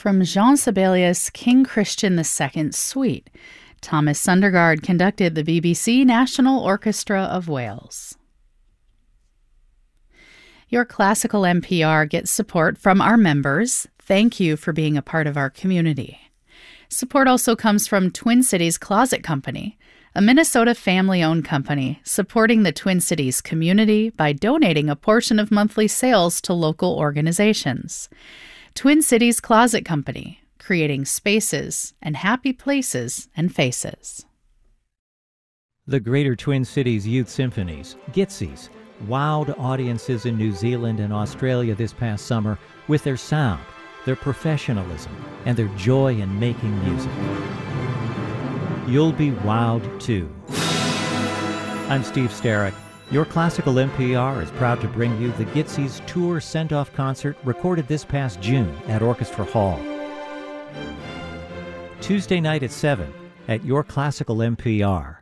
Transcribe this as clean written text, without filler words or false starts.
From Jean Sibelius' King Christian II Suite, Thomas Sundergaard conducted the BBC National Orchestra of Wales. Your Classical NPR gets support from our members. Thank you for being a part of our community. Support also comes from Twin Cities Closet Company, a Minnesota family-owned company supporting the Twin Cities community by donating a portion of monthly sales to local organizations. Twin Cities Closet Company, creating spaces and happy places and faces. The Greater Twin Cities Youth Symphonies, GITSYs, wowed audiences in New Zealand and Australia this past summer with their sound, their professionalism, and their joy in making music. You'll be wowed too. I'm Steve Starrick. Your Classical NPR is proud to bring you the GITSYs Tour Send-Off Concert recorded this past June at Orchestra Hall. Tuesday night at 7 at Your Classical NPR.